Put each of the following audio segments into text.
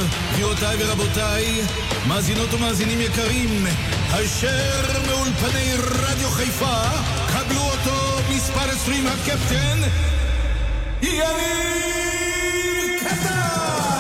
גבירותיי ורבותיי, מאזינות ומאזינים יקרים, אשר מאולפני רדיו חיפה, קבלו אותו מספר 20 הקפטן יניב קטן.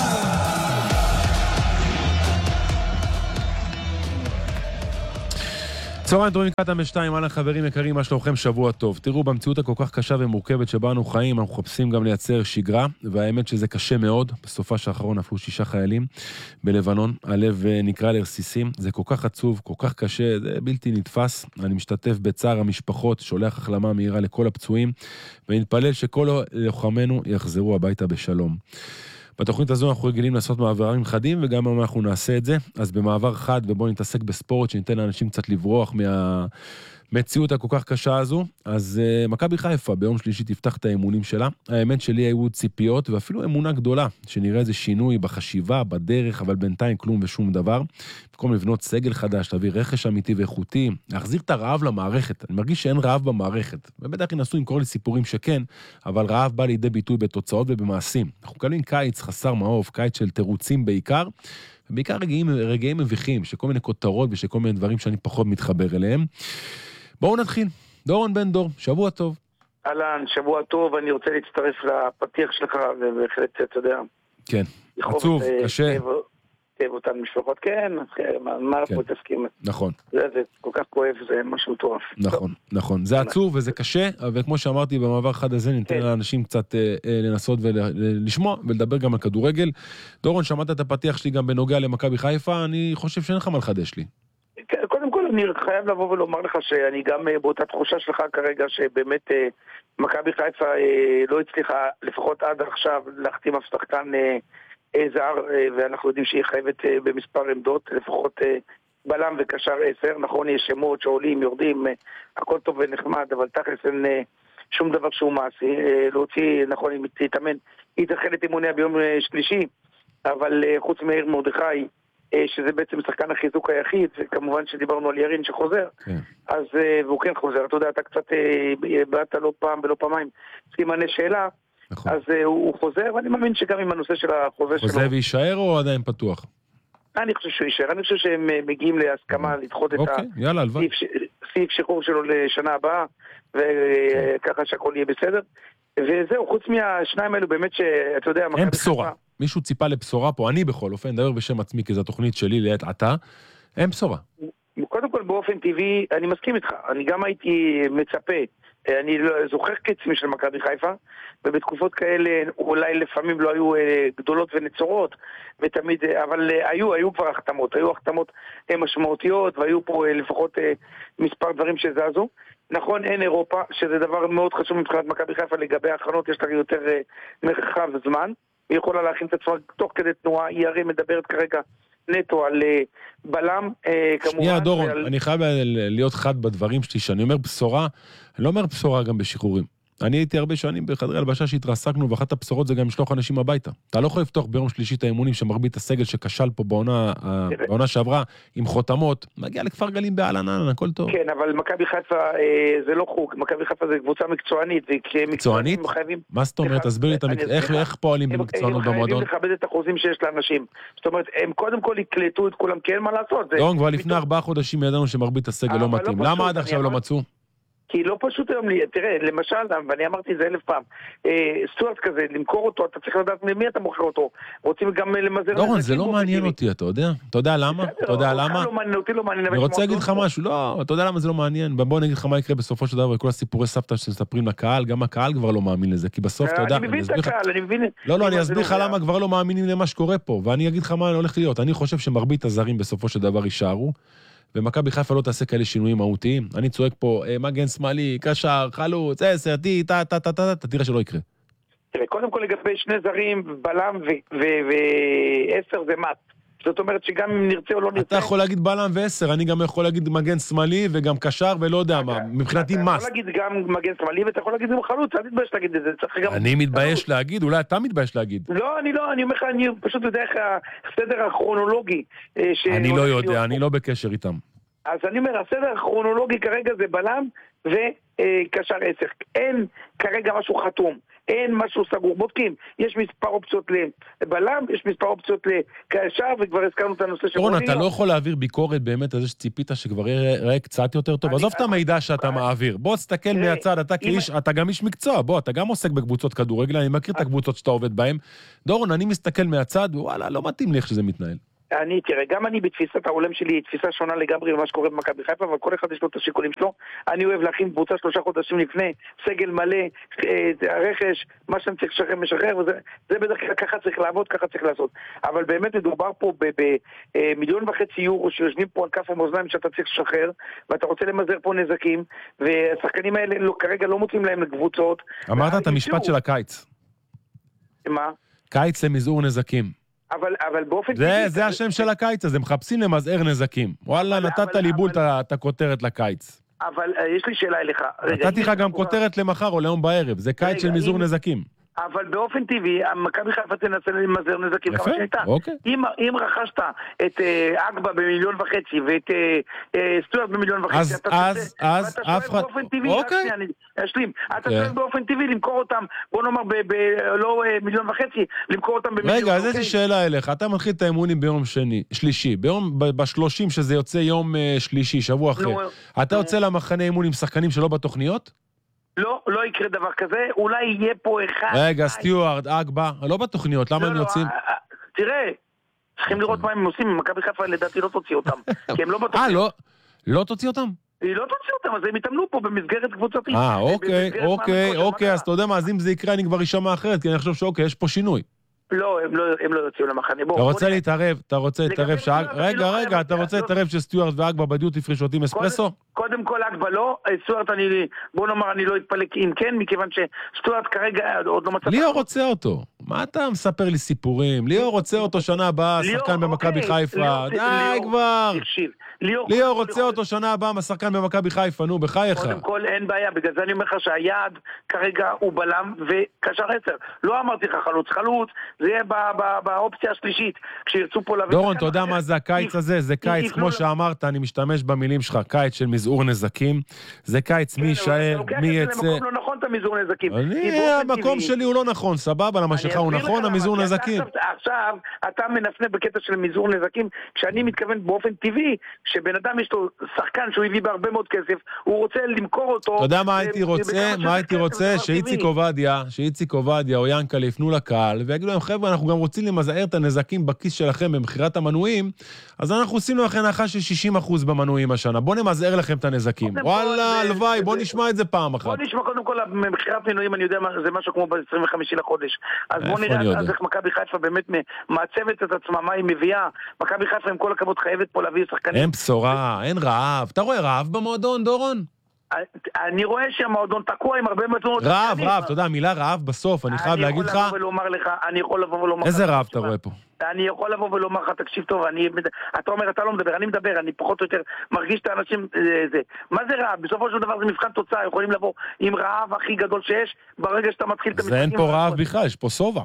צהריים טובים, קטן בשתיים, אהלן חברים יקרים, מה שלומכם? שבוע טוב. תראו, במציאות הכל כך קשה ומורכבת שבה אנו חיים, אנחנו מחפשים גם לייצר שגרה, והאמת שזה קשה מאוד. בסופה האחרון נפלו 6 חיילים בלבנון, הלב נקרא לרסיסים, זה כל כך עצוב, כל כך קשה, זה בלתי נתפס. אני משתתף בצער המשפחות, שולח החלמה מהירה לכל הפצועים, ונתפלל שכל לוחמינו יחזרו הביתה בשלום. בתוכנית הזו אנחנו רגילים לעשות מעברים חדים, וגם אם אנחנו נעשה את זה, אז במעבר חד, ובואו נתעסק בספורט, שניתן לאנשים קצת לברוח מהמציאות הכל כך קשה הזו. אז מכבי חיפה ביום שלישי תפתח את האמונים שלה. האמת שלי היו ציפיות, ואפילו אמונה גדולה, שנראה איזה שינוי בחשיבה, בדרך, אבל בינתיים כלום ושום דבר. במקום לבנות סגל חדש, להביא רכש אמיתי ואיכותי, להחזיר את הרעב למערכת. אני מרגיש שאין רעב במערכת. ובטח ינסו לקרוא לי סיפורים שכן, אבל רעב בא לידי ביטוי בתוצאות ובמעשים. אנחנו מקבלים קיץ חסר מעוף, קיץ של תירוצים בעיקר, ובעיקר רגעים מביכים, שכל מיני כותרות ושכל מיני דברים שאני פחות מתחבר אליהם. בואו נתחיל. דורון בן דור, שבוע טוב. אהלן, שבוע טוב, אני רוצה להצטרף לפתיח שלך, ובהחלט, אתה יודע. כן, עצוב, קשה. תאב אותן משפחות, כן, מה אנחנו תסכים? נכון. זה כל כך כואב, זה משהו מטורף. נכון. זה עצוב וזה קשה, וכמו שאמרתי, במעבר חד הזה ניתן לאנשים קצת לנסות ולשמוע ולדבר גם על כדורגל. דורון, שמעת את הפתיח שלי גם בנוגע למכבי חיפה, אני חושב שאין לך מה לחדש לי. קודם כל אני חייב לבוא ולומר לך שאני גם באותה תחושה שלך כרגע שבאמת מכבי חיפה לא הצליחה לפחות עד עכשיו להחתים אף שחקן זר, ואנחנו יודעים שהיא חייבת במספר עמדות, לפחות בלם וקשר 10, נכון, יש שמות שעולים, יורדים, הכל טוב ונחמד, אבל תכלס אין שום דבר שהוא מעשי, להוציא, נכון, אם תתאמן, היא תחל את אימוניה ביום שלישי, אבל חוץ מאיר מרדכי, שזה בעצם שחקן החיזוק היחיד, וכמובן שדיברנו על ירין שחוזר, אז, והוא כן חוזר, אתה יודע, אתה קצת באת לא פעם ולא פעמיים, סימני שאלה, אז הוא חוזר, ואני מאמין שגם עם הנושא של החוזה שלו... חוזה ויישאר או עדיין פתוח? אני חושב שהוא יישאר, אני חושב שהם מגיעים להסכמה לדחות את הסעיף שחרור שלו לשנה הבאה, וככה שהכל יהיה בסדר. וזהו, חוץ מהשניים האלו באמת שאתה יודע... אין בשורה, מישהו ציפה לבשורה פה, אני בכל אופן, נדבר בשם עצמי, כי זו התוכנית שלי לעת עתה, אין בשורה. קודם כל באופן טבעי, אני מסכים איתך, אני גם הייתי מצפה, אני זוכר קצמי של מכבי חיפה, ובתקופות כאלה אולי לפעמים לא היו גדולות ונצורות, ותמיד, אבל היו כבר החתמות, היו החתמות משמעותיות, והיו פה לפחות מספר דברים שזזו. נכון, אין אירופה, שזה דבר מאוד חשוב מבחינת מכבי חיפה, לגבי ההכנות יש לה יותר מרחב זמן, היא יכולה להכין את עצמה תוך כדי תנועה, היא הרי מדברת כרגע נטו על בלם, כמובן. שנייה, דורון, אני חייב להיות חד בדברים שלי, שאני אומר בשורה, אני לא אומר בשורה גם בשחרורים. אני הייתי הרבה שנים בחדרי הלבשה שהתרסקנו, ואחת הבשורות זה גם לשלוח אנשים הביתה. אתה לא יכול לפתוח ביום שלישי את האימונים שמרבית הסגל שכשל פה בעונה שעברה עם חותמות, מגיע לכפר גלים בעלנן, הכל טוב. כן, אבל מכבי חיפה זה לא חוק, מכבי חיפה זה קבוצה מקצוענית, מקצוענית? מה זאת אומרת? תסביר לי איך פועלים במקצוענות במועדון? הם חייבים לכבד את החוזים שיש לאנשים. זאת אומרת, הם קודם כל יקלטו את כולם, כי אין מה לעשות. דורון, כבר לפני 4 חודשים ידענו שמרבית הסגל לא מתאים. למה עד עכשיו לא מצאו? כי לא פשוט היום, תראה, למשל, ואני אמרתי זה 1000 פעם, סטוארט כזה, למכור אותו, אתה צריך לדעת ממי אתה מוכר אותו, רוצים גם למזר... דורון, זה לא מעניין אותי, אתה יודע? אתה יודע למה? אתה יודע למה? אני רוצה להגיד לך משהו, לא, אתה יודע למה זה לא מעניין? בוא נגיד לך מה יקרה בסופו של דבר, וכל הסיפורי סבתא שמספרים לקהל, גם הקהל כבר לא מאמין לזה, כי בסוף, אתה יודע... אני מבין את הקהל, אני מבין... לא, אני אסביר לך למה כבר לא מאמינים למה שקורה פה, ואני אגיד לך מה הולך להיות. אני חושב שמרבית הזרים בסופו של דבר יישארו, ומכבי חיפה לא תעשה כאלה שינויים מהותיים. אני צועק פה, מגן שמאלי, קשר, חלוץ, 10, אתה תראה שלא יקרה. תראה, קודם כל לגבי 2 זרים, בלם ו10 זה מת. זאת אומרת שגם אם נרצה או לא נרצה... אתה יכול להגיד בלם ו10, אני גם יכול להגיד מגן שמאלי וגם קשר ולא יודע מה, מבחינתי מס. אתה יכול להגיד גם מגן שמאלי ואתה יכול להגיד גם חלוץ, אל תתבייש להגיד את זה, צריך גם... אני מתבייש להגיד, אולי אתה מתבייש להגיד. לא, אני אומר לך, אני פשוט יודע איך הסדר הכרונולוגי... אני לא יודע, אני לא בקשר איתם. אז אני אומר, הסדר הכרונולוגי כרגע זה בלם וקשר 10. אין כרגע משהו חתום. אין משהו סגור, בודקים. יש מספר אופציות לבלם, יש מספר אופציות לקשר, וכבר הזכרנו את הנושא של דורון, אתה לא יכול להעביר ביקורת באמת על זה שציפית שכבר יראה קצת יותר טוב. עזוב את המידע שאתה מעביר. בוא תסתכל מהצד, אתה כאיש, אתה גם איש מקצוע, בוא, אתה גם עוסק בקבוצות כדורגל, אני מכיר את הקבוצות שאתה עובד בהן. דורון, אני מסתכל מהצד, וואלה, לא מתאים לי איך שזה מתנהל. תראה, גם אני בתפיסת העולם שלי, תפיסה שונה לגמרי ממה שקורה במכבי חיפה, אבל כל אחד יש לו את השיקולים שלו. אני אוהב להכין קבוצה 3 חודשים לפני, סגל מלא, הרכש, מה שאני צריך לשחרר משחרר, וזה בדרך כלל ככה צריך לעבוד, ככה צריך לעשות. אבל באמת מדובר פה ב1.5 מיליון יורו שיושבים פה על כף המאזניים שאתה צריך לשחרר, ואתה רוצה למזער פה נזקים, והשחקנים האלה כרגע לא מוצאים להם לקבוצות. אמרת את המשפט של הקיץ. מה? קיץ למזעור נזקים. אבל באופן... זה השם של הקיץ הזה, מחפשים למזער נזקים. וואלה, נתת לי בול את הכותרת לקיץ. אבל יש לי שאלה אליך. נתתי לך גם כותרת למחר או ליום בערב, זה קיץ של מזעור נזקים. אבל באופן טבעי, מכבי חיפה תנסה למזער נזקים כמה שהייתה. אוקיי. אם רכשת את אגבה ב1.5 מיליון ואת סטוארט ב1.5 מיליון, אז אף אחד... אוקיי. אתה שואל באופן טבעי למכור אותם, בוא נאמר לא 1.5 מיליון, למכור אותם במיליון. רגע, אז איזו שאלה אליך, אתה מתחיל את האימונים ביום שלישי, ב-30 שזה יוצא יום שלישי, שבוע אחרי, אתה יוצא למחנה אימון עם שחקנים שלא בתוכניות? לא יקרה דבר כזה, אולי יהיה פה אחד... רגע, סטיוארד, אגבה, לא בתוכניות, למה הם יוצאים? תראה, צריכים לראות מה הם עושים, מכבי חיפה לדעתי לא תוציא אותם, כי הם לא בתוכניות. לא תוציא אותם? היא לא תוציא אותם, אז הם יתאמנו פה במסגרת קבוצתית. אוקיי, אז אתה יודע מה, אז אם זה יקרה אני כבר אשמע אחרת, כי אני חושב שאוקיי, יש פה שינוי. לא, הם לא יוציאו למחנה. אתה רוצה להתערב, רגע, אתה רוצה להתערב שסטיוארט ואגבה בדיוטי פרי שותים אספרסו? קודם כל אגבה לא, סטיוארט בוא נאמר אני לא אתפלא אם כן, מכיוון שסטיוארט כרגע עוד לא מצא... ליאור רוצה אותו, מה אתה מספר לי סיפורים? ליאור רוצה אותו שנה הבאה, שחקן במכבי חיפה, די כבר! ליאור רוצה אותו שנה הבאה, שחקן במכבי חיפה, נו, בחייך. קודם כל אין בעיה, בגלל זה אני אומר לך שהיעד כרגע הוא בלם וקשר 10. לא אמרתי לך חלוץ, זה יהיה באופציה השלישית, כשירצו פה להביא... דורון, אתה יודע מה זה הקיץ הזה? זה קיץ, כמו שאמרת, אני משתמש במילים שלך, קיץ של מזעור נזקים, זה קיץ מי יישאר, מי יצא... זה מקום לא נכון את המזעור נזקים. המקום שלי הוא לא נכון, סבבה, למה שלך הוא נכון, המזעור נזקים. עכשיו, אתה מנפנה בקטע של מזעור נזקים, כשאני מתכוון באופן טבעי, שבן אדם יש לו שחקן שהוא הביא בהרבה מאוד כסף, הוא רוצה למכור אותו... אתה יודע מה הייתי רוצה? שאיציק עובדיה או ינקלה יפנו לקהל, ויגידו להם, חבר'ה, אנחנו גם רוצים למזער את הנזקים בכיס שלכם במחירת המנויים, אז אנחנו עושים לכם הנחה של 60% במנויים השנה. בוא נמזער לכם את הנזקים. וואלה, הלוואי, בוא נשמע את זה פעם אחת. בוא נשמע קודם כל, במחירת מנויים, אני יודע, זה משהו כמו ב-25 לחודש. אז בוא נראה אז איך מכבי חיפה באמת מעצבת את עצמה, מה היא מביאה. מכבי חיפה עם כל הכבוד חייבת פה להביא שחקנים. אין בשורה, אין רעב. אתה רואה רעב במועדון, דורון? אני רואה שהמועדון תקוע עם הרבה מאוד... רעב, אתה יודע, מילה רעב בסוף, אני חייב להגיד לך... אני יכול לבוא ולומר לך... איזה רעב אתה רואה פה? אני יכול לבוא ולומר לך, תקשיב טוב, אתה אומר, אתה לא מדבר, אני מדבר, אני פחות או יותר מרגיש את האנשים... מה זה רעב? בסופו של דבר זה מבחן תוצאה, יכולים לבוא עם רעב הכי גדול שיש, ברגע שאתה מתחיל את המשחקים... זה אין פה רעב בכלל, יש פה סובה.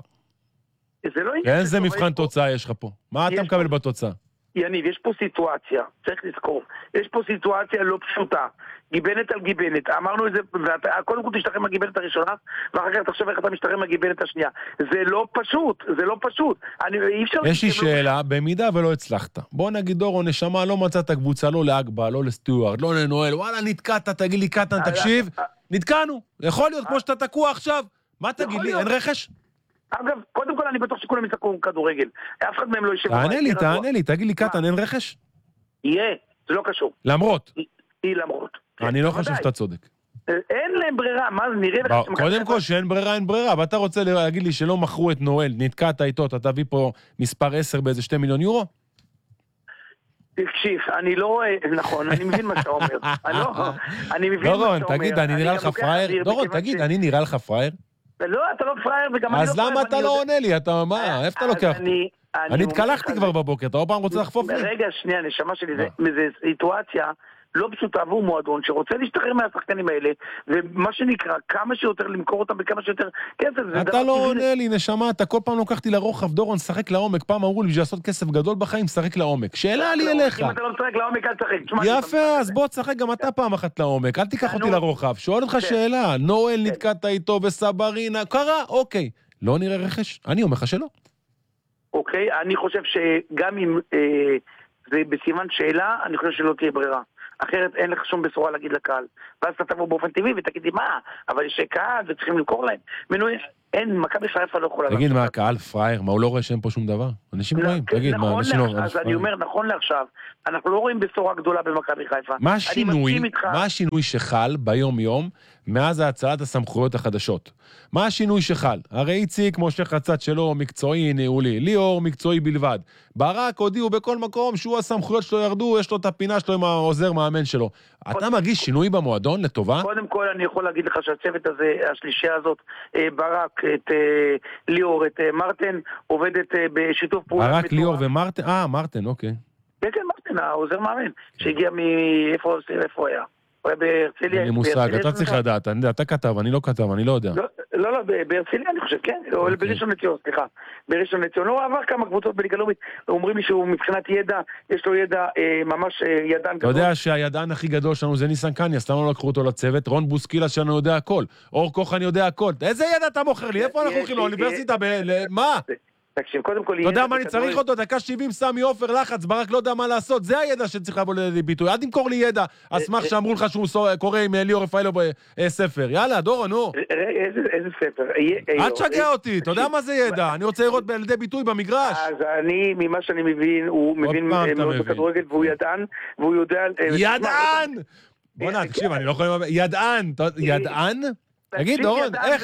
זה לא עניין... איזה מבחן תוצאה יש לך פה? מה אתה מקבל בתוצאה? יניב, יש פה סיטואציה, צריך לזכור, יש פה סיטואציה לא פשוטה, גיבנת על גיבנת, אמרנו את זה, קודם כל תשתחרר מהגיבנת הראשונה, ואחר כך תחשב איך אתה משתחרר מהגיבנת השנייה. זה לא פשוט, יש לי שאלה, במידה ולא הצלחת. בוא נגיד דורון, נשמה, לא מצאת קבוצה, לא לאגבה, לא לסטיוארד, לא לנואל, וואלה, נתקעת, תגיד לי, קטן, תקשיב, נתקענו, יכול להיות כמו שאתה תקוע עכשיו, מה תגיד לי, אין רכש? אגב, קודם כל אני בטוח שכולם יצחקו כדורגל. אף אחד מהם לא יישב... תענה לי, תגיד לי, קטן, אין רכש? יהיה, זה לא קשור. למרות? למרות. אני לא חושב שאתה צודק. אין להם ברירה, מה זה נראה לך... קודם כל שאין ברירה, אין ברירה, ואתה רוצה להגיד לי שלא מכרו את נואל, נתקעת איתו, אתה תביא פה מספר 10 באיזה 2 מיליון יורו? תקשיב, אני לא... נכון, אני מבין מה שאתה אומר. אני מבין מה שאתה אומר. דורון, תגיד, אני נראה לך פראייר? דורון, תגיד, אני נראה לך פראייר? לא, אתה לא פראייר וגם אני לא אז פראייר. למה אתה לא עונה לי? אתה מה? איפה אתה לוקח? אני התקלחתי כבר בבוקר, אתה עוד פעם רוצה לחפוף לי? רגע, שנייה, נשמה שלי, זה סיטואציה לא פשוטה עבור מועדון שרוצה להשתחרר מהשחקנים האלה, ומה שנקרא, כמה שיותר למכור אותם בכמה שיותר כסף. אתה לא עונה לי, נשמה, אתה כל פעם לוקחתי לרוחב, דורון, שחק לעומק, פעם אמרו לי, בשביל לעשות כסף גדול בחיים, שחק לעומק. שאלה לי אליך. אם אתה לא משחק לעומק, אל תשחק. יפה, אז בוא תשחק גם אתה פעם אחת לעומק, אל תיקח אותי לרוחב. שואל אותך שאלה, נואל נתקעת איתו וסברינה, קרה, אוקיי. לא נראה רכש? אני אומר לך שלא. אוקיי, אני חושב שגם אם זה בסימן שאלה, אני חושב שלא תהיה ברירה. אחרת אין לך שום בשורה להגיד לקהל. ואז אתה תבוא באופן טבעי ותגיד לי, מה? אבל יש קהל וצריכים למכור להם. מנוי, אין, מכבי חיפה לא יכולה... תגיד, מה, הקהל פרייר? מה, הוא לא רואה שאין פה שום דבר? אנשים רואים, תגיד, מה, אנשים לא... אז אני אומר, נכון לעכשיו, אנחנו לא רואים בשורה גדולה במכבי חיפה. מה השינוי שחל ביום-יום מאז הצעת הסמכויות החדשות? מה השינוי שחל? הרי איציק מושך הצד שלו מקצועי ניהולי, ליאור מקצועי בלבד. ברק הודיעו בכל מקום שהוא הסמכויות שלו ירדו, יש לו את הפינה שלו עם העוזר מאמן שלו. אתה מרגיש שינוי במועדון לטובה? קודם כל אני יכול להגיד לך שהצוות הזה, השלישייה הזאת, ברק, את ליאור, את מרטן, עובדת בשיתוף פעולה. ברק, ליאור ומרטן? מרטן, אוקיי. כן, מרטן, העוזר מאמן, שהגיע מאיפה היה? הוא היה בהרצליה. אין לי מושג, אתה צריך לדעת, אתה כתב, אני לא כתב, אני לא יודע. לא, בהרצליה אני חושב, כן, בראשון לציון, סליחה. בראשון לציון, הוא עבר כמה קבוצות בליגה לאומית, אומרים לי שהוא מבחינת ידע, יש לו ידע ממש ידען גדול. אתה יודע שהידען הכי גדול שלנו זה ניסן קניאס, למה לא לקחו אותו לצוות? רון בוסקילה שלנו יודע הכל, אור כוחן יודע הכל. איזה ידע אתה מוכר לי? איפה אנחנו הולכים לאוניברסיטה? מה? תקשיב, קודם כל... אתה יודע מה אני צריך אותו? דקה 70 סמי עופר לחץ, ברק לא יודע מה לעשות, זה הידע שצריך לבוא לידי ביטוי. אל תמכור לי ידע, אשמח שאמרו לך שהוא קורא עם ליאור רפאלו בספר. יאללה, דורון, נו. איזה ספר? אל תשגע אותי, אתה יודע מה זה ידע? אני רוצה לראות לידי ביטוי במגרש. אז אני, ממה שאני מבין, הוא מבין מאוד בכדורגל, והוא ידען, והוא יודע... ידען! בוא תקשיב, אני לא יכול... ידען? תגיד, דורון, איך?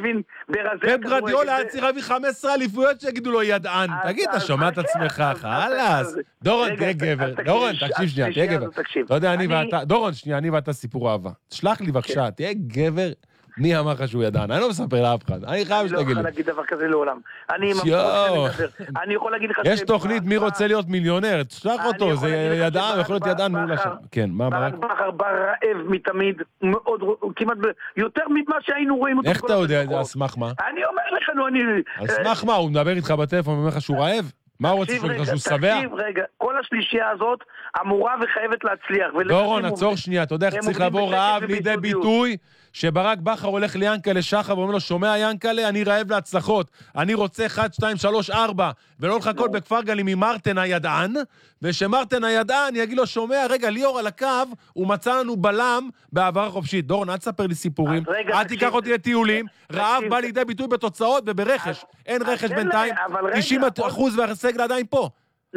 פפ גרדיולה היה צריך להביא 15 אליפויות שיגידו לו ידען. תגיד, אתה שומע את עצמך, חלאס. דורון, תהיה גבר. דורון, תקשיב שנייה, תהיה גבר. אתה יודע, אני ואתה, דורון, שנייה, אני ואתה סיפור אהבה. שלח לי בבקשה, תהיה גבר. מי אמר לך שהוא ידען? אני לא מספר לאף אחד. אני חייב שתגיד לי. אני לא יכול להגיד דבר כזה לעולם. אני יכול להגיד לך... יש תוכנית מי רוצה להיות מיליונר. תשלח אותו, זה ידען, יכול להיות ידען מעולה שם. כן, מה ברק? ברק בכר בא רעב מתמיד, מאוד, כמעט יותר ממה שהיינו רואים אותו. איך אתה יודע את זה? על סמך מה? אני אומר לך, נו, אני... על סמך מה? הוא מדבר איתך בטלפון ואומר לך שהוא רעב? מה הוא רוצה שהוא לך שהוא שבע? תקשיב רגע, כל השלישייה הזאת אמורה וחייבת להצליח. דורון, עצור שנייה, אתה יודע איך צריך לבוא רעב לידי ביטוי? שברק בכר הולך ליאנקלה שחר ואומר לו, שומע יאנקלה, אני רעב להצלחות, אני רוצה 1, 2, 3, 4, ולא לחכות בכפר גלים ממרטן הידען, ושמרטן הידען יגיד לו, שומע, רגע, ליאור על הקו, הוא מצא לנו בלם בעברה חופשית. דורון, אל תספר לי סיפורים, אל תיקח אותי לטיולים, רעב בא לידי ביטוי בתוצאות וברכש, אין רכש בינתיים, 90% והסגל עדיין פה.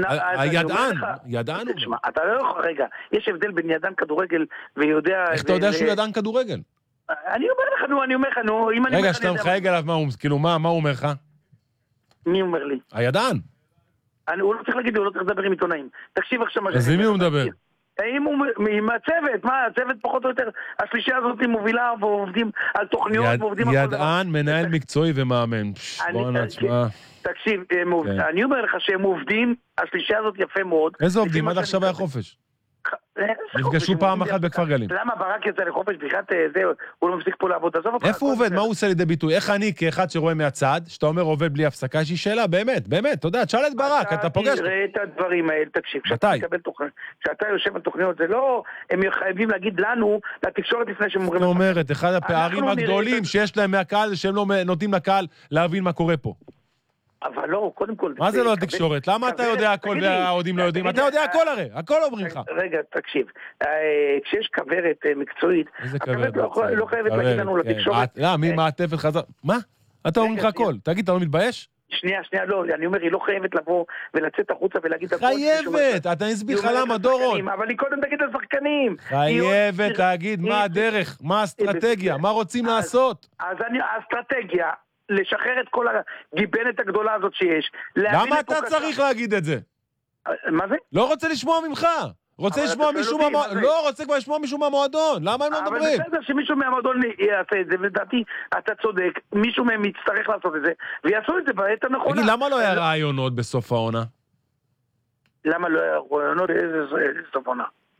ידען הוא. אתה לא יכול, רגע, יש הבדל בין ידען כדורגל ויודע... איך אתה יודע שהוא ידען כדורגל? אני אומר לך, נו, אם אני... רגע, שאתה מחייג עליו, מה הוא אומר לך? מי אומר לי? הידען. הוא לא צריך להגיד לי, הוא לא צריך לדבר עם עיתונאים. תקשיב עכשיו מה... אז עם מי הוא מדבר? עם הצוות, מה? הצוות פחות או יותר, השלישייה הזאת מובילה ועובדים על תוכניות ועובדים על... ידען, מנהל מקצועי ומאמן. בוא נצמא. תקשיב, אני אומר לך שהם עובדים, השלישייה הזאת יפה מאוד. איזה עובדים? עד עכשיו היה חופש. נפגשו פעם אחת בכפר גלים. למה ברק יצא לחופש בכלל זה, הוא לא מפסיק פה לעבוד, עזוב אותך. איפה הוא עובד? מה הוא עושה לידי ביטוי? איך אני כאחד שרואה מהצד, שאתה אומר עובד בלי הפסקה, יש לי שאלה, באמת, אתה יודע, תשאל את ברק, אתה פוגש... תראה את הדברים האלה, תקשיב, כשאתה יושב על תוכניות, זה לא, הם חייבים להגיד לנו, לתקשורת לפני שהם אומרים... זאת אומרת, אחד הפערים הגדולים שיש להם מהקהל, שהם לא נותנים לקהל להבין מה קורה פה. אבל לא, קודם כל... מה זה לא התקשורת? למה אתה יודע הכל והעודים לא יודעים? אתה יודע הכל הרי, הכל אומרים לך. רגע, תקשיב, כשיש כברת מקצועית, הכברת לא חייבת להגיד לנו לתקשורת. מי מעטפת חזר? מה? אתה אומרים לך הכל. תגיד, אתה לא מתבייש? שנייה, לא, אני אומר, היא לא חייבת לבוא ולצאת החוצה ולהגיד... חייבת, אתה נסביר לך למה, דורון. אבל היא קודם תגיד לשחקנים. חייבת להגיד מה הדרך, מה האסטרטגיה, מה רוצים לעשות. אז האסטרטגיה... לשחרר את כל הגיבנת הגדולה הזאת שיש. למה אתה צריך להגיד את זה? מה זה? לא רוצה לשמוע ממך. רוצה לשמוע מישהו מהמועדון. לא, רוצה כבר לשמוע מישהו מהמועדון. למה הם לא מדברים? אבל בסדר שמישהו מהמועדון יעשה את זה, ולדעתי אתה צודק, מישהו מהם יצטרך לעשות את זה, ויעשו את זה בעת הנכונה. תגיד, למה לא היה רעיונות בסוף העונה? למה לא היה רעיונות? איזה סוף עונה?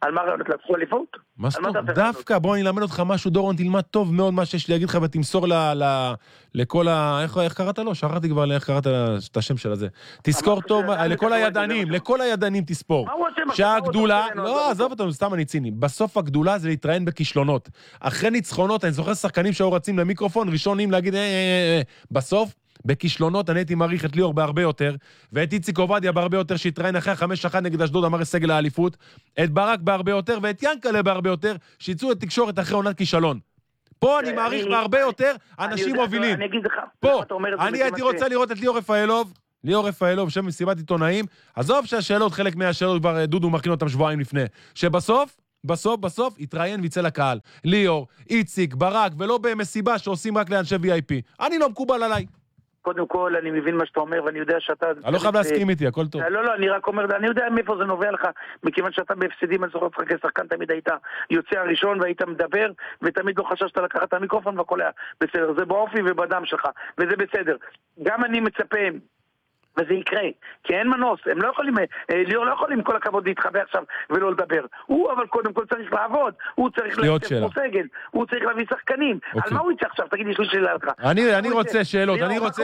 על מה רעיונות לקחו אליפות? מה זאת אומרת? דווקא, בוא אני אלמד אותך משהו, דורון, תלמד טוב מאוד מה שיש לי להגיד לך, ותמסור לכל איך קראת לו? שכחתי כבר איך קראת את השם של הזה. תזכור טוב, לכל הידענים תספור. מה הוא השם? שהגדולה, לא, עזוב אותנו, סתם אני ציני. בסוף הגדולה זה להתראיין בכישלונות. אחרי ניצחונות, אני זוכר שחקנים שהיו רצים למיקרופון, ראשונים להגיד, בסוף, בכישלונות אני הייתי מעריך את ליאור בהרבה יותר, ואת איציק עובדיה בהרבה יותר, שהתראיין אחרי 5-1 נגד אשדוד, אמר סגל האליפות, את ברק בהרבה יותר, ואת ינקלה בהרבה יותר, שיצאו לתקשורת אחרי עונת כישלון. פה אני מעריך בהרבה יותר אנשים מובילים. אני אגיד לך. פה, אני הייתי רוצה לראות את ליאור רפאלוב, שם מסיבת עיתונאים, עזוב שהשאלות, חלק מהשאלות כבר דודו מכין אותם שבועיים לפני, שבסוף יתראיין ויצא לקהל. ליאור, איציק, ברק, ולא במסיבה שעושים רק לאנשי VIP. אני לא מקובל עליי. קודם כל, אני מבין מה שאתה אומר, ואני יודע שאתה... אני לא חייב להסכים איתי, הכל טוב. לא, אני רק אומר, אני יודע מאיפה זה נובע לך, מכיוון שאתה בהפסדים, אני זוכר אותך כשחקן, תמיד היית יוצא הראשון, והיית מדבר, ותמיד לא חששת לקחת את המיקרופון, והכל היה בסדר. זה באופי ובדם שלך, וזה בסדר. גם אני מצפה, וזה יקרה, כי אין מנוס, הם לא יכולים, ליאור לא יכולים כל הכבוד להתחבא עכשיו ולא לדבר. הוא אבל קודם כל צריך לעבוד, הוא צריך להצטרף סגל, הוא צריך להביא שחקנים. על מה הוא יצא עכשיו? תגיד, יש לי שאלה לך. אני רוצה שאלות, אני רוצה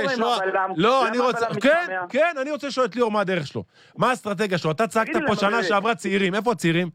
אני רוצה לשאול את ליאור מה הדרך שלו. מה האסטרטגיה שלו? אתה צעקת פה שנה שעברה צעירים, איפה הצעירים?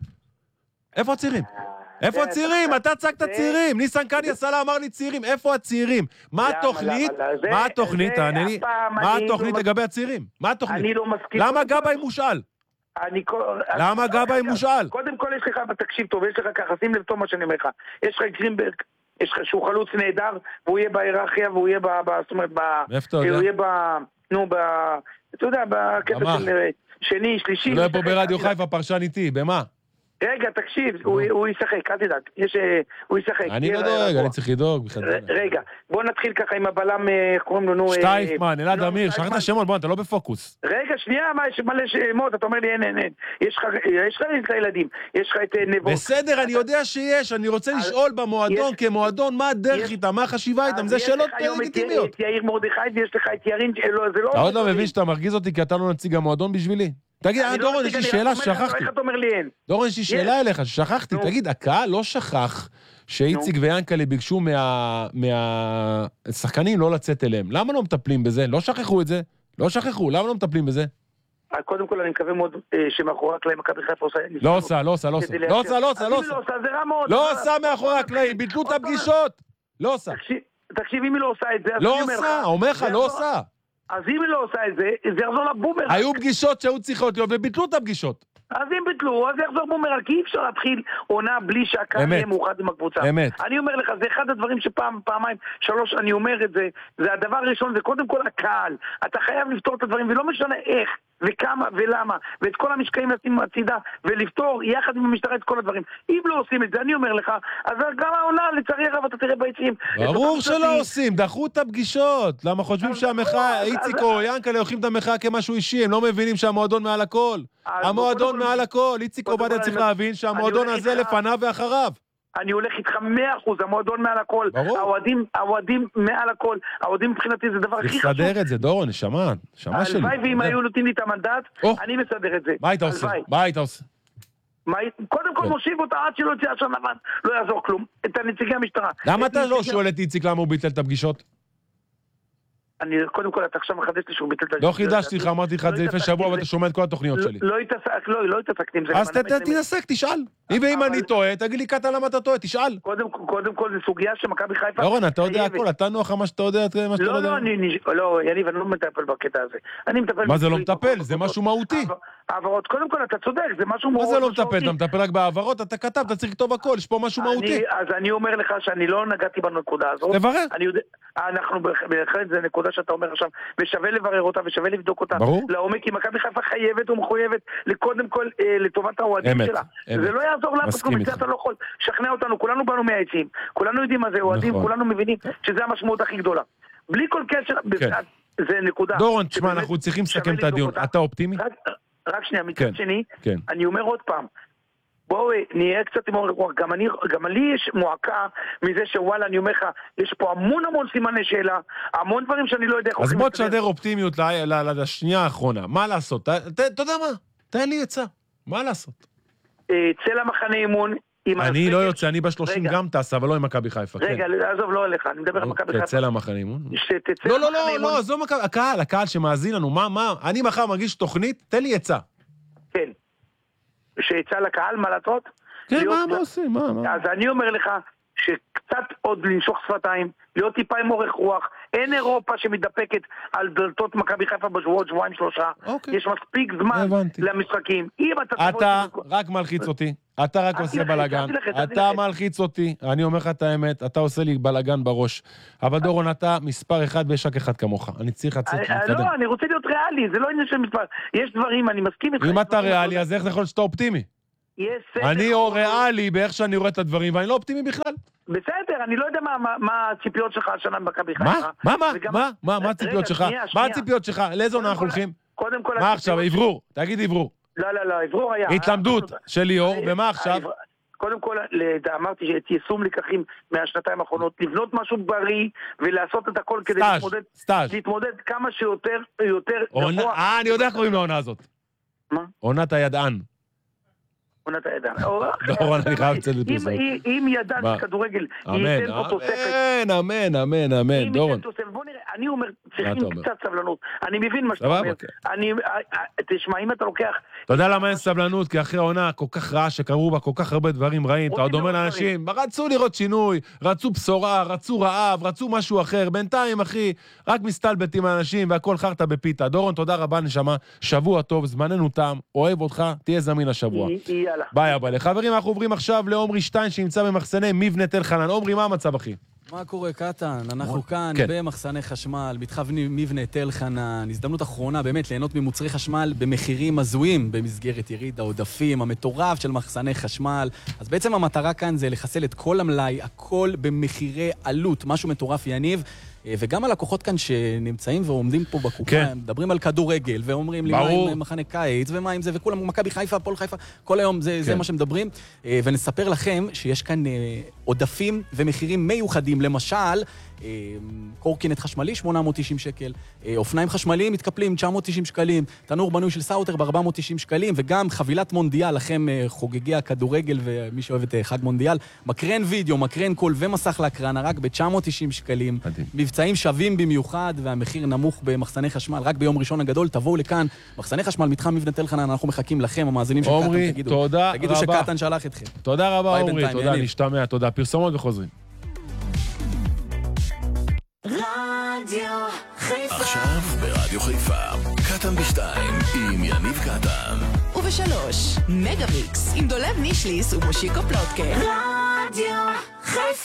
איפה הצעירים? אתה צעקת צעירים. ניסן קניה סלה אמר לי צעירים. איפה הצעירים? מה התוכנית? תענה לי. מה התוכנית לגבי הצעירים? מה התוכנית? אני לא מסכים. למה גבאי מושאל? למה גבאי מושאל? קודם כל יש לך, תקשיב טוב, יש לך ככה, שים לב טוב מה שאני אומר לך. יש לך גרינברג, יש לך שהוא חלוץ נהדר, והוא יהיה בהיררכיה, והוא יהיה זאת אומרת, הוא יהיה אתה יודע, בקטע של שני, שלישי. לא יהיה פה ברדיו חיפה פרשן איתי, במה? רגע, תקשיב, הוא ישחק, אל תדאג, הוא ישחק. אני לא דואג, אני צריך לדאוג. רגע, בוא נתחיל ככה עם הבלם, איך קוראים לנו? שטייפמן, אלעד אמיר, שכחת שמות, בוא, אתה לא בפוקוס. רגע, שנייה, מה, יש מלא שמות, אתה אומר לי, אין. יש לך את הילדים, יש לך את נבו. בסדר, אני יודע שיש, אני רוצה לשאול במועדון, כמועדון, מה הדרך איתם, מה החשיבה איתם, זה שאלות לגיטימיות. יש לך יאיר מרדכי ויש לך את ירין, אתה עוד לא מבין שאתה מרגיז אותי כי אתה לא נציג המועדון בשבילי? תגיד, דורון, יש לי שאלה ששכחתי. דורון, יש לי שאלה אליך ששכחתי. תגיד, הקהל לא שכח שאיציק ויאנקלה ביקשו מהשחקנים לא לצאת אליהם. למה לא מטפלים בזה? לא שכחו את זה. למה לא מטפלים בזה? קודם כל, אני מקווה מאוד שמאחורי הקלעים מכבי חיפה עושה... לא עושה מאחורי הקלעים, ביטלו את הפגישות. לא עושה. תקשיב, אם היא לא עושה את זה, לא עושה, אומר לך, לא עושה. אז אם היא לא עושה את זה, זה יחזור לבומרנג. היו פגישות שהיו צריכות להיות, וביטלו את הפגישות. אז אם ביטלו, אז יחזור בומרנג, כי אי אפשר להתחיל עונה בלי שהקהל יהיה מאוחד עם הקבוצה. אמת. אני אומר לך, זה אחד הדברים פעמיים, 3, אני אומר את זה, זה הדבר הראשון, זה קודם כל הקהל. אתה חייב לפתור את הדברים, ולא משנה איך, וכמה, ולמה, ואת כל המשקעים לשים הצידה, ולפתור יחד עם המשטרה את כל הדברים. אם לא עושים את זה, אני אומר לך, אז גם העונה, לצערי הרב, אתה תראה ביציעים. ברור שלא עושים, דחו את הפגישות. למה חושבים שהמחאה, איציק או ינקלה לוקחים את המחאה כמשהו אישי, הם לא מבינים שהמועדון מעל הכל. המועדון מעל הכל, איציק עובדיה צריך להבין שהמועדון הזה לפניו ואחריו. אני הולך איתך 100%, המועדון מעל הכל, האוהדים מעל הכל, האוהדים מבחינתי זה דבר הכי חשוב. תסדר את זה, דורון, נשמה שלי. הלוואי ואם היו נותנים לי את המנדט, אני מסדר את זה. מה היית עושה? קודם כל מושיב אותה עד שלא יצא עשן לבן, לא יעזור כלום, את נציגי המשטרה. למה אתה לא שואל את איציק למה הוא ביטל את הפגישות? קודם כל, אתה עכשיו מחדש לי שהוא ביטל את... לא חידשתי לך, אמרתי לך את זה לפני שבוע, ואתה שומע את כל התוכניות שלי. לא התעסקתי עם זה. אז תנסק, תשאל. אם אני טועה, תגיד לי קטע למה אתה טועה, תשאל. קודם כל, זה סוגיה שמכבי חיפה... דורון, אתה יודע הכל, אתה נוח מה שאתה יודע, לא, יניב, אני לא מטפל בקטע הזה. מה זה לא מטפל? זה משהו מהותי. העברות, קודם כל, אתה צודק, זה משהו מאוד... מה זה לא מטפל? אתה מטפל רק בעברות, אתה כתב, אתה צריך לכתוב הכל, יש פה משהו מהותי. אז אני אומר לך שאני לא נגעתי בנקודה הזאת. תברר. אנחנו בהחלט, זה נקודה שאתה אומר עכשיו, ושווה לברר אותה ושווה לבדוק אותה. ברור. לעומק, כי מכבי חיפה חייבת ומחויבת לקודם כל לטובת האוהדים שלה. זה לא יעזור לה, אתה לא יכול לשכנע אותנו, כולנו באנו מהעצים, כולנו יודעים מה זה אוהדים, כולנו מבינים שזה המשמעות הכי גדולה. בלי כל קשר, זה נקודה. דורון, תשמע, אנחנו צריכים לסכם את הדיון. אתה אופטימי? רק שנייה, מצד שני, אני אומר עוד פעם, בואו נהיה קצת עם אורך, גם לי יש מועקה מזה שוואלה, אני אומר לך, יש פה המון סימני שאלה, המון דברים שאני לא יודע... אז בוא תשדר אופטימיות לשנייה האחרונה, מה לעשות? אתה יודע מה? תן לי עצה, מה לעשות? צא למחנה אימון. אני לא יוצא, אני ב-30 גם טס, אבל לא עם מכבי חיפה. רגע, עזוב, לא עליך, אני מדבר על מכבי חיפה. תצא למחנה אימון. שתצא לא, למחנה אימון. לא, זו הקהל שמאזין לנו, מה? אני מחר מרגיש תוכנית, תן לי עצה. כן. שיצא לקהל, מה לעשות? כן, מה עושים? אז אני אומר לך, שקצת עוד לנשוך שפתיים, להיות טיפה עם אורך רוח, אין אירופה שמתדפקת על דלתות מכבי חיפה בשבועות, שבועיים, 3. יש מספיק זמן למשחקים. אתה רק מלחיץ אותי, אתה רק עושה בלגן, אתה מלחיץ אותי, אני אומר לך את האמת, אתה עושה לי בלגן בראש, אבל דורון, אתה מספר 1 בשק אחד כמוך, אני צריך לצאת להתקדם. לא, אני רוצה להיות ריאלי, זה לא עניין של מספר, יש דברים, אני מסכים איתך. אם אתה ריאלי, אז איך זה יכול שאתה אופטימי? אני ריאלי באיך שאני רואה את הדברים, ואני לא אופטימי בכלל. בסדר, אני לא יודע מה הציפיות שלך השנה במכבי חיפה. מה הציפיות שלך? מה הציפיות שלך? לאיזה עונה אנחנו הולכים? מה עכשיו, עברור? תגיד עברור. לא, עברור היה. התלמדות של ליאור, ומה עכשיו? קודם כל, אמרתי שיישום לקחים מהשנתיים האחרונות, לבנות משהו בריא ולעשות את הכל כדי להתמודד כמה שיותר גבוה. אני יודע איך קוראים לעונה הזאת. מה? עונת הידען. עונת הידען. דורון, אני חייב לצאת לפרסום. אם ידען כדורגל ייתן פה תוספת. אמן, דורון. בוא נראה, אני אומר, צריכים קצת סבלנות. אני מבין מה שאתה אומר. תשמע, אם אתה לוקח... אתה יודע למה אין סבלנות? כי אחרי העונה כל כך רעה שקרו בה כל כך הרבה דברים רעים, אתה עוד אומר לאנשים, רצו לראות שינוי, רצו בשורה, רצו רעב, רצו משהו אחר. בינתיים, אחי, רק מסתלבטים האנשים והכל חרטה בפיתה. דורון, תודה רבה, נשמה. שבוע טוב, זמננו תם, אוהב אותך, תהיה זמין השבוע. ביי, ביי. חברים, אנחנו עוברים עכשיו לעומרי שטיין שנמצא במחסני מבנה תל חנן. עומרי, מה המצב, אחי? מה קורה, קטן? אנחנו כאן במחסני חשמל, מתחב מבנה תל חנן, הזדמנות אחרונה באמת ליהנות ממוצרי חשמל במחירים הזויים במסגרת יריד העודפים המטורף של מחסני חשמל. אז בעצם המטרה כאן זה לחסל את כל המלאי, הכל במחירי עלות, משהו מטורף יניב. וגם הלקוחות כאן שנמצאים ועומדים פה בקופה, מדברים על כדורגל, ואומרים לי מה עם מחנה קיץ, ומה עם זה, וכולם, מכבי חיפה, הפועל חיפה, כל היום זה מה שמדברים. ונספר לכם שיש כאן עודפים ומחירים מיוחדים, למשל, קורקינט חשמלי, 890 שקל, אופניים חשמליים מתקפלים, 990 שקלים, תנור בנוי של סאוטר ב-490 שקלים, וגם חבילת מונדיאל, לכם חוגגי הכדורגל ומי שאוהב את חג מונדיאל, מקרן וידאו, מקרן קול ומסך להקרנה, רק ב-990 שקלים. מבצעים שווים במיוחד, והמחיר נמוך במחסני חשמל, רק ביום ראשון הגדול, תבואו לכאן, מחסני חשמל, מתחם מבנה תל חנן, אנחנו מחכים לכם, המאזינים של קטן, תגידו שקטן שלח אתכם. תודה רבה, עומרי, תודה, נשתמע, תודה. פרסומות וחוזרים. רדיו חיפה. עכשיו ברדיו חיפה, קטן ב2 עם יניב קטן. וב3, מגה-מיקס עם דולב נישליס ומושיקו פלוטקה. רדיו חיפה.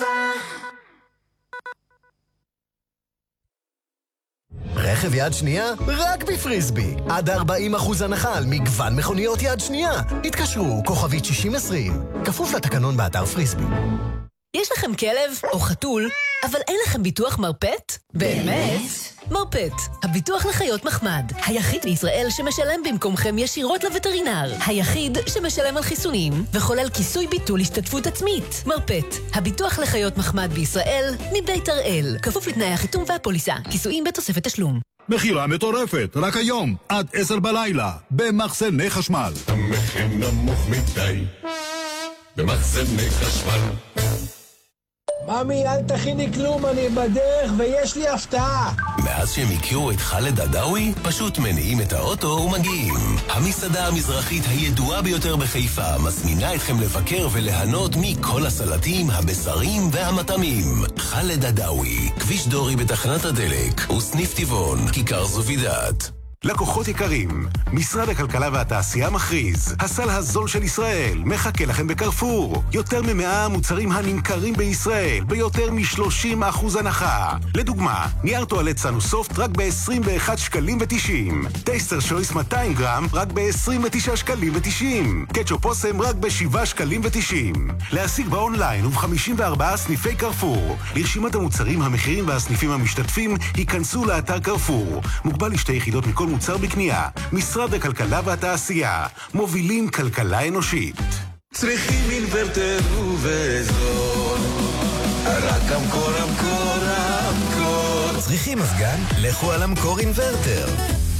רכב יד שנייה? רק בפריסבי. עד 40% הנחה על מגוון מכוניות יד שנייה. התקשרו, כוכבית 6020. כפוף לתקנון באתר פריסבי. יש לכם כלב או חתול, אבל אין לכם ביטוח מרפט? באמת? מרפט, הביטוח לחיות מחמד. היחיד בישראל שמשלם במקומכם ישירות לווטרינר. היחיד שמשלם על חיסונים וחולל כיסוי ביטול השתתפות עצמית. מרפט, הביטוח לחיות מחמד בישראל מבית הראל. כפוף לתנאי החיתום והפוליסה. כיסויים בתוספת תשלום. מחירה מטורפת, רק היום, עד 10 בלילה, במחסני חשמל. המחיר נמוך מדי, במחסני חשמל. ממי, אל תכיני כלום, אני בדרך ויש לי הפתעה. מאז שהם הכירו את חלד עדאווי, פשוט מניעים את האוטו ומגיעים. המסעדה המזרחית הידועה ביותר בחיפה מזמינה אתכם לבקר וליהנות מכל הסלטים, הבשרים והמטעמים. חלד עדאווי, כביש דורי בתחנת הדלק, וסניף טבעון, כיכר זובידאת. לקוחות יקרים, משרד הכלכלה והתעשייה מכריז, הסל הזול של ישראל מחכה לכם בקרפור. יותר מ100 מוצרים הנמכרים בישראל ביותר מ30% הנחה. לדוגמה, נייר טואלט סנוסופט רק ב-21 שקלים ו90. טייסטר שויס 200 גרם רק ב-29 שקלים ו90. קטשופ אוסם רק ב7 שקלים ו90. להשיג באונליין וב-54 סניפי קרפור. לרשימת המוצרים, המחירים והסניפים המשתתפים, היכנסו לאתר קרפור. מוגבל לשתי יחידות מכל מוצר בקנייה. משרד הכלכלה והתעשייה, מובילים כלכלה אנושית. צריכים אינוורטר ובזול, רק המקור. צריכים מזגן? לכו על המקור אינוורטר.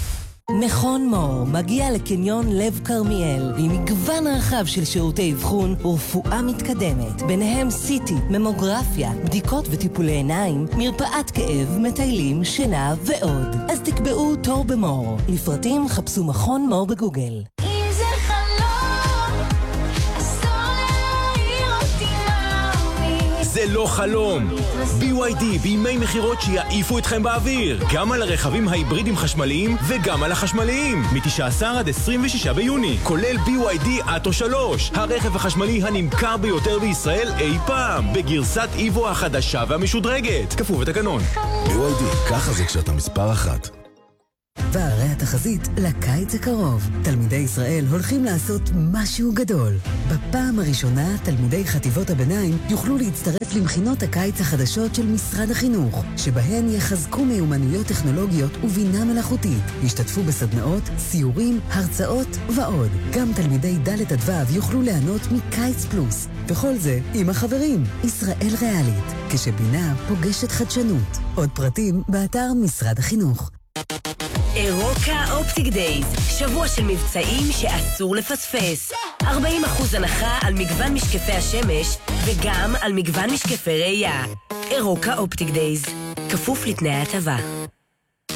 מכון מור מגיע לקניון לב קרמיאל עם מגוון רחב של שירותי אבחון ורפואה מתקדמת, ביניהם סיטי, ממוגרפיה, בדיקות וטיפולי עיניים, מרפאת כאב, מטיילים, שינה ועוד. אז תקבעו תור במור. לפרטים חפשו מכון מור בגוגל. אם זה חלום, אסור להעיר אותי מאמין. זה לא חלום. BYD בימי מחירות שיעיפו אתכם באוויר, גם על הרכבים ההיברידים חשמליים וגם על החשמליים, מ-19 עד 26 ביוני, כולל BYD אטו 3, הרכב החשמלי הנמכר ביותר בישראל אי פעם, בגרסת איבו החדשה והמשודרגת, כפוף לתקנון. BYD, ככה זה כשאתה מספר 1. והרי התחזית לקיץ הקרוב. תלמידי ישראל הולכים לעשות משהו גדול. בפעם הראשונה, תלמידי חטיבות הביניים יוכלו להצטרף למכינות הקיץ החדשות של משרד החינוך, שבהן יחזקו מיומנויות טכנולוגיות ובינה מלאכותית. ישתתפו בסדנאות, סיורים, הרצאות ועוד. גם תלמידי ד' עד ו' יוכלו ליהנות מקיץ פלוס. וכל זה עם החברים. ישראל ריאלית, כשבינה פוגשת חדשנות. עוד פרטים באתר משרד החינוך. אירוקה אופטיק דייז, שבוע של מבצעים שאסור לפספס. 40% הנחה על מגוון משקפי השמש וגם על מגוון משקפי ראייה. אירוקה אופטיק דייז, כפוף לתנאי הטבה.